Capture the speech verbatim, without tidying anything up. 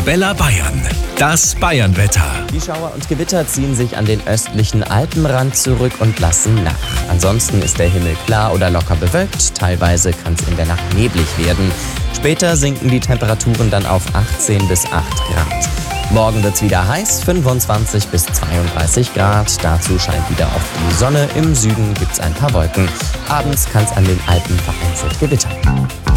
Arabella Bayern. Das Bayernwetter. Die Schauer und Gewitter ziehen sich an den östlichen Alpenrand zurück und lassen nach. Ansonsten ist der Himmel klar oder locker bewölkt. Teilweise kann es in der Nacht neblig werden. Später sinken die Temperaturen dann auf achtzehn bis acht Grad. Morgen wird's wieder heiß, fünfundzwanzig bis zweiunddreißig Grad. Dazu scheint wieder oft die Sonne. Im Süden gibt's ein paar Wolken. Abends kann es an den Alpen vereinzelt gewittern.